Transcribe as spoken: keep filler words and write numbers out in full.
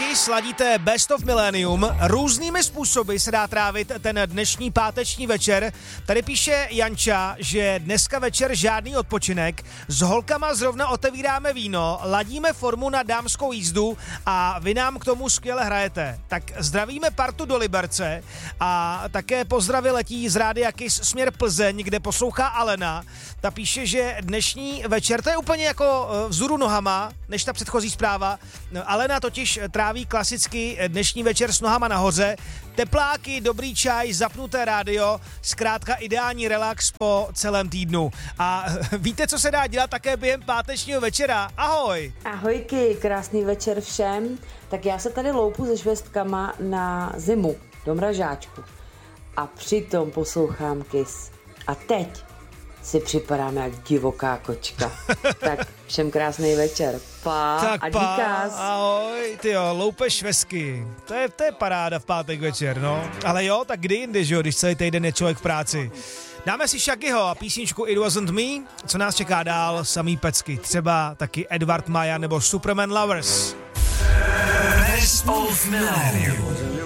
Kiss, ladíte Best of Millennium. Různými způsoby se dá trávit ten dnešní páteční večer. Tady píše Janča, že dneska večer žádný odpočinek. S holkama zrovna otevíráme víno, ladíme formu na dámskou jízdu a vy nám k tomu skvěle hrajete. Tak zdravíme partu do Liberce a také pozdravy letí z rádia Kiss směr Plzeň, kde poslouchá Alena. Ta píše, že dnešní večer, to je úplně jako vzhůru nohama, než ta předchozí zpráva. Alena totiž tráví klasicky dnešní večer s nohama nahoře. Tepláky, dobrý čaj, zapnuté rádio, zkrátka ideální relax po celém týdnu. A víte, co se dá dělat také během pátečního večera? Ahoj! Ahojky, krásný večer všem. Tak já se tady loupu se švestkama na zimu do mražáčku. A přitom poslouchám Kiss. A teď si připadám jak divoká kočka. Tak všem krásný večer. Pa tak a pa, díkás. Ahoj, tyjo, loupe švesky. To je, to je paráda v pátek večer, no. Ale jo, tak kdy jindy, že jo, když celý týden je člověk v práci. Dáme si Shaggyho a písničku It Wasn't Me. Co nás čeká dál? Samý pecky. Třeba taky Edward Maja nebo Superman Lovers. Best of Millennium.